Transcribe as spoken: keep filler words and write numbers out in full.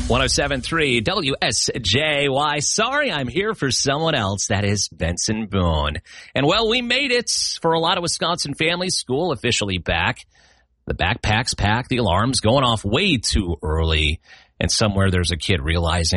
one oh seven point three W S J Y. Sorry, I'm here for someone else. That is Benson Boone. And, well, we made it. For a lot of Wisconsin families, school officially back. The backpacks packed, the alarms going off way too early. And somewhere there's a kid realizing